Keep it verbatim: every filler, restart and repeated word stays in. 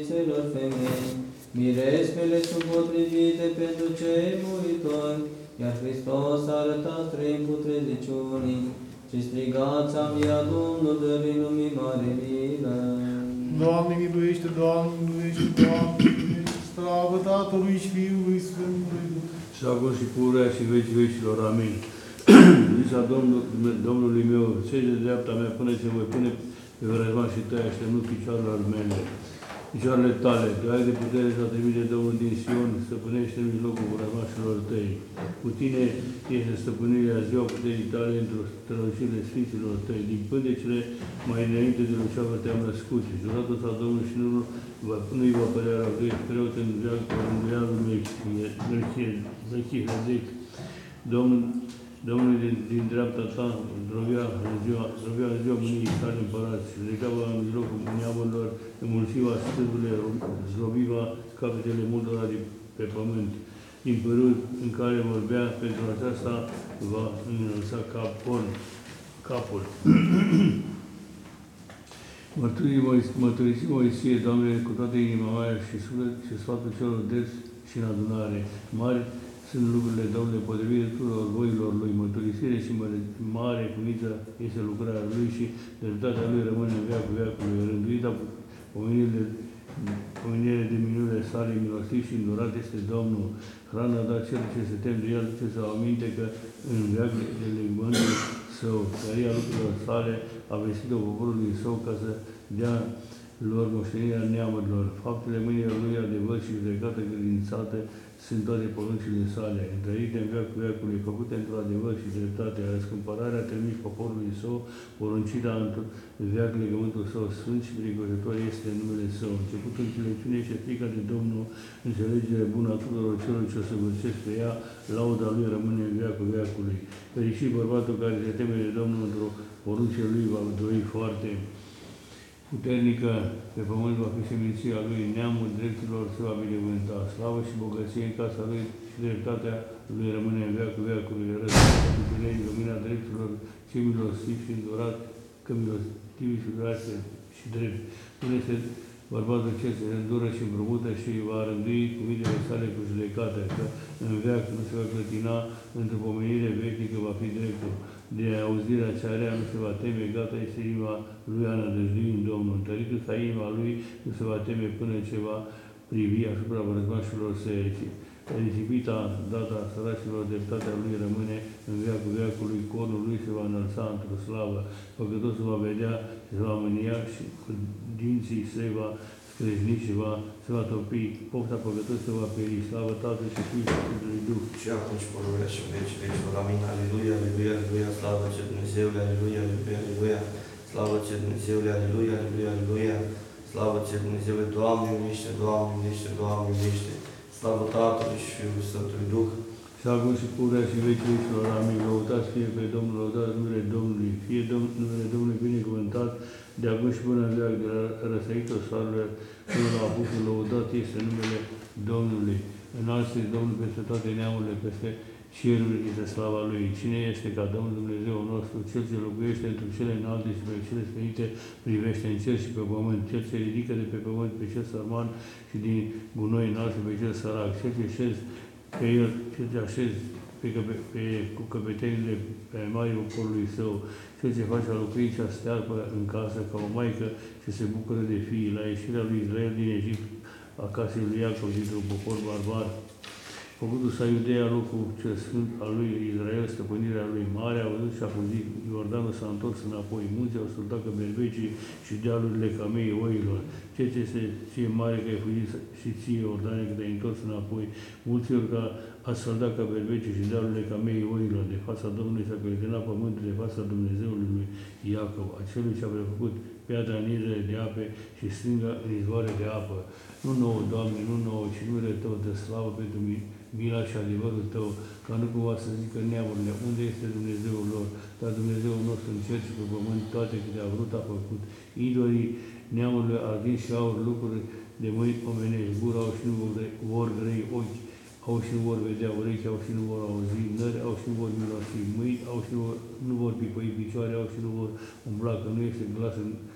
celor femei, mirespele sunt potrivite pentru cei muritori, iar Hristos a arătat trei putreziciunii, și strigați a mia Domnul, dă-mi lumii mare milă. Doamne miluiește, Doamne miluiește, Doamne miluiește, slavă Tatălui și Fiului Sfântului Duh. Și acum și pururea și vecii vecilor. Amin. Zisa Domnul, Domnului meu, ței de dreapta mea până ce voi pune pe vrăjmașii tăi așternut picioarelor mele. Picioarele tale, tu ai de putere să trimite Domnul din Sion, stăpânește în mijlocul vrăjmașilor tăi. Cu tine este stăpânirea ziua puterii tale într-o strălucire Sfinților tăi. Din pântecele mai înainte de luceavă te-am născut. Juratul sa Domnul și nu, nu-i va părea răgăit, preot în veacul Melchizedec. Domnul Domnul din, din dreapta ta zdrovea în ziua, zdrovea în ziua mâniei tale împărați, și legava în mijlocul neamurilor, înmulțiva stângule, zdrobiva capetele multora de pe pământ. Din părul în care vorbea, pentru aceasta va înălța capul. capul. Mărturisi Moisie, Doamne, cu toată inima mea și suflet și sfatul celor drepți și în adunare. Mari sunt lucrurile Domnului potrivit tuturor voilor Lui, mărturisire și mare cuvință este lucrarea Lui și dreptatea Lui rămâne în veacul veacului. Rânduita pomenire de minunile sale, milostiv și îndurat este Domnul. Hrana dat cel ce se tem de El, ce să aminte că în veacul de legământul Său, tăria lucrurilor sale a vestit-o poporului Său ca să dea lor moștenirea neamurilor. Faptele mâinilor Lui adevăr și judecată credințată sunt toate poruncile sale, întărite în veacul veacului, făcute într-o adevăr și dreptate. Răscumpărarea trimis poporului Său, poruncita într-un veac legământul Său, sfânt și prigojător este numele Său. Început înțelepciune și frica de Domnul, înțelegere bună a tuturor celor ce o să vârșesc pe ea, lauda Lui rămâne în veacul veacului. Fericit bărbatul care se teme de Domnul într-o poruncie Lui va doi foarte puternică, pe pământ va fi seminția Lui, neamul dreptilor se va binecuvânta, slavă și bogăție în casa Lui și dreptatea Lui rămâne în veacul veacului, răzbună puterii, lumina dreptilor, cei milostivi și îndurat, că milostivi și durate și drept. Nu este bărbatul ce se îndură și împrumută și va rândui cuvintele sale cu judecată, că în veac nu se va clătina, într-o pomenire veșnică va fi dreptul. De auzirea cea rea nu se va teme, gata este inima lui a nădăjdui în Domnul. Întăritu-se inima lui nu se va teme până ce va privi asupra vrăjmașilor săi. Risipita data săracilor, dreptatea lui rămâne în veacul veacului, cornul lui se va înălța într-o slavă. Păcătosul va vedea, se va mânia și cu dinții se va screjni și va, se va topi. Pofta păcătos se va peri. Slavă Tatălui și Fiului și Sfântului Duh. Și acum și pururea și veci vecilor. Amin. Aleluia, aleluia, aleluia. Slavă ce Dumnezeule, aleluia, aleluia, aleluia. Slavă ce Dumnezeule, aleluia, aleluia, aleluia. Slavă ce Dumnezeule, Doamne miluiește, Doamne miluiește, Doamne miluiește. Slavă Tatălui și Fiului și Sfântului Duh. Și acum și pururea și vecii vecilor. Amin. Lăutați fie pe Domnul, lăutați numele Domnului. Fie Domn- numele Domnului binecuvântat, de acum și până în veac, de la răsăritul soarele până la apusul, lăudat este numele Domnului. Înalt este Domnul peste toate neamurile, peste cerul este slava Lui. Cine este ca Domnul Dumnezeu nostru, Cel ce locuiește între cele înalte și pe cele sferite, privește în cer și pe pământ, Cel ce ridică de pe pământ pe cel sărman și din gunoi înalt pe cel sărac, Cel ce așez pe el, Cel ce așez pe, pe, pe, cu căpetenile pe mari poporului Său, Cel ce face a lucrui și a stearpă în casă ca o maică și se bucură de fii, la ieșirea lui Israel din Egipt, acasă lui Iacov, dintr-un popor barbar, făcutul să Iudeea locul cel sfânt al lui Israel, stăpânirea lui mare, a văzut și a fugit, Iordanul s-a întors înapoi, munții au săltat ca berbecii și dealurile ca mei oilor. Ceea ce este ție mare că ai fugit și ție, Iordane, că te-ai întors înapoi, mulților că a săltat ca berbecii și dealurile ca mei oilor. De fața Domnului s-a clătinat pământul, de fața Dumnezeului lui Iacov, acelui ce a prefăcut piatra în izele de ape și stânga în izvoare de apă. Nu nouă, Doamne, nu nouă, ci numele Tău de slavă pentru mila și adevărul Tău, ca nu cumva să zică neamurile, unde este Dumnezeul lor, dar Dumnezeul nostru în cer și pe pământ, toate câte a vrut a făcut. Idolii neamurile ardin și aur lucruri de mâini omenești, gura au și nu vor grei ochi, au și nu vor vedea, urechi au și nu vor auzi, nări au și nu vor mirosi, mâini au și nu vor, nu vor pipăi, picioare au și nu vor umbla, că nu este glas în